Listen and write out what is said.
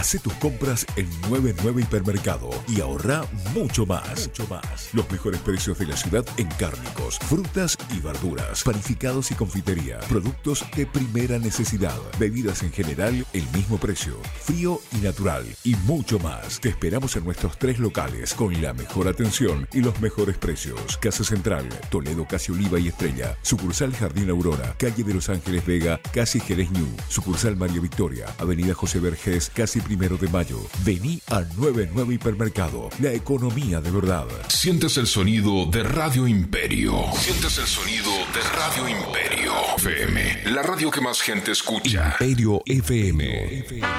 Hacé tus compras en 99 Hipermercado y ahorrá mucho más. Los mejores precios de la ciudad en cárnicos, frutas y verduras, panificados y confitería, productos de primera necesidad, bebidas en general, el mismo precio, frío y natural y mucho más. Te esperamos en nuestros 3 locales con la mejor atención y los mejores precios. Casa Central, Toledo, Casi Oliva y Estrella. Sucursal Jardín Aurora, calle de Los Ángeles Vega, casi Jerez New. Sucursal María Victoria, avenida José Vergés, casi 1 de Mayo. Vení a 99 Hipermercado, la economía de verdad. Sientes el sonido de Radio Imperio. Sientes el sonido de Radio Imperio FM, la radio que más gente escucha. Imperio FM.